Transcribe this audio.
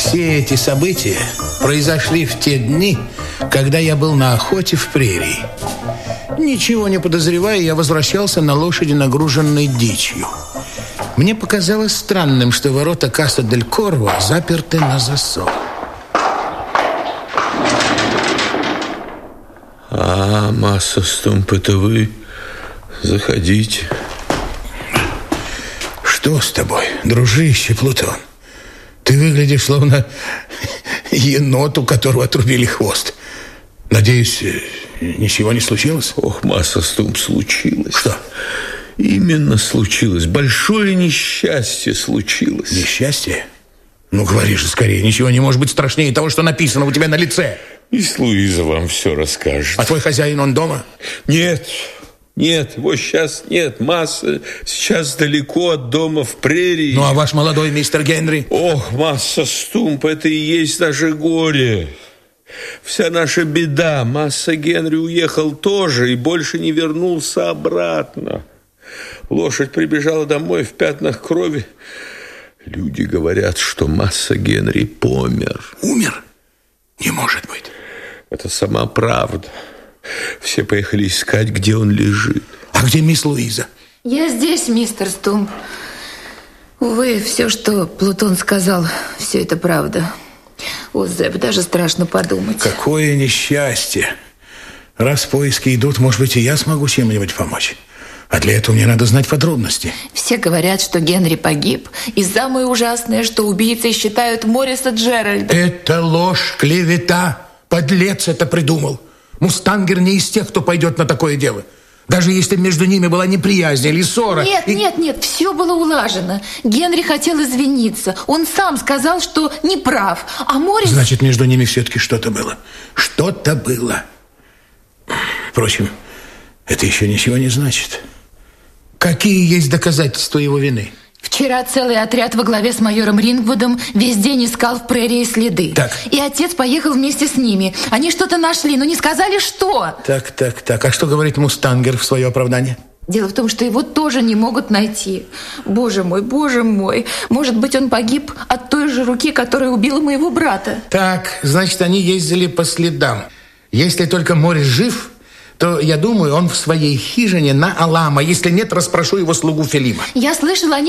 Все эти события произошли в те дни, когда я был на охоте в прерии. Ничего не подозревая, я возвращался на лошади, нагруженной дичью. Мне показалось странным, что ворота Каса-дель-Корво заперты на засов. Масса Стумп, это вы? Заходите. Что с тобой, дружище Плутон? Ты выглядишь словно енот, у которого отрубили хвост. Надеюсь, ничего не случилось? Ох, Масса Стумп, случилось. Что? Именно случилось. Большое несчастье случилось. Несчастье? Ну, говори же скорее. Ничего не может быть страшнее того, что написано у тебя на лице. Мисс Луиза вам все расскажет. А твой хозяин, он дома? Нет, его сейчас нет. Масса сейчас далеко от дома в прерии. Ну, а ваш молодой мистер Генри? Ох, Масса Стумп, это и есть наше горе. Вся наша беда. Масса Генри уехал тоже и больше не вернулся обратно. Лошадь прибежала домой в пятнах крови. Люди говорят, что Масса Генри помер. Умер? Не может быть. Это сама правда. Все поехали искать, где он лежит. А где мисс Луиза? Я здесь, мистер Стумп. Увы, все, что Плутон сказал, все это правда. О, Зэп, даже страшно подумать. Какое несчастье. Раз поиски идут, может быть, и я смогу чем-нибудь помочь. А для этого мне надо знать подробности. Все говорят, что Генри погиб. И самое ужасное, что убийцей считают Морриса Джеральда. Это ложь, клевета. Подлец это придумал. Мустангер не из тех, кто пойдет на такое дело. Даже если между ними была неприязнь или ссора. Нет, все было улажено. Генри хотел извиниться. Он сам сказал, что не прав. А Моррис... Значит, между ними все-таки что-то было. Что-то было. Впрочем, это еще ничего не значит. Какие есть доказательства его вины? Вчера целый отряд во главе с майором Рингвудом весь день искал в прерии следы. Так. И отец поехал вместе с ними. Они что-то нашли, но не сказали, что. Так. А что говорит Мустангер в свое оправдание? Дело в том, что его тоже не могут найти. Боже мой. Может быть, он погиб от той же руки, которая убила моего брата. Так, значит, они ездили по следам. Если только Моррис жив, то, я думаю, он в своей хижине на Аламо. Если нет, расспрошу его слугу Филиппа. Я слышала,